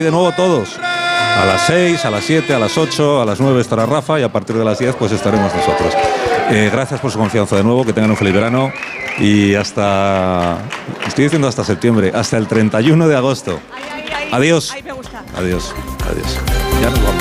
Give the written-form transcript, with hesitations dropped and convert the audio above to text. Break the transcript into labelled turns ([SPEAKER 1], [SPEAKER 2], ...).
[SPEAKER 1] De nuevo todos. A las 6, a las 7, a las 8, a las 9 estará Rafa y a partir de las 10 pues estaremos nosotros. Gracias por su confianza de nuevo, que tengan un feliz verano y hasta, estoy diciendo hasta septiembre, hasta el 31 de agosto. Adiós. Adiós. Adiós. Ya nos vamos.